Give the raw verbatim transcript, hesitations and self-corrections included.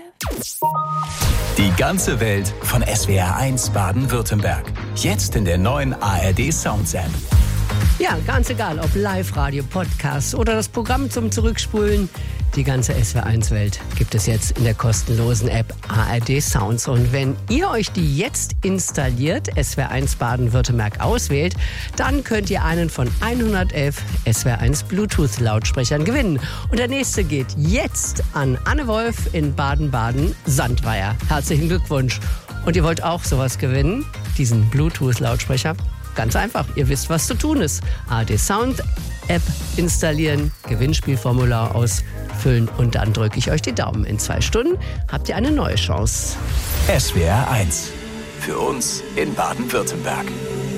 Die ganze Welt von S W R eins Baden-Württemberg. Jetzt in der neuen A R D Sounds App. Ja, ganz egal, ob Live-Radio, Podcast oder das Programm zum Zurückspulen. Die ganze S W R eins Welt gibt es jetzt in der kostenlosen App A R D Sounds. Und wenn ihr euch die jetzt installiert, S W R eins Baden-Württemberg auswählt, dann könnt ihr einen von hundertelf S W R eins Bluetooth-Lautsprechern gewinnen. Und der nächste geht jetzt an Anne Wolf in Baden-Baden-Sandweier. Herzlichen Glückwunsch. Und ihr wollt auch sowas gewinnen, diesen Bluetooth-Lautsprecher? Ganz einfach, ihr wisst, was zu tun ist. A R D Sound App installieren, Gewinnspielformular ausfüllen und dann drücke ich euch die Daumen. In zwei Stunden habt ihr eine neue Chance. S W R eins. Für uns in Baden-Württemberg.